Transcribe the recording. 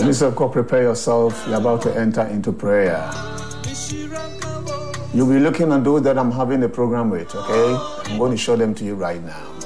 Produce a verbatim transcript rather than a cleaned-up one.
Minister of God, prepare yourself. You're about to enter into prayer. You'll be looking at those that I'm having a program with, okay? I'm going to show them to you right now.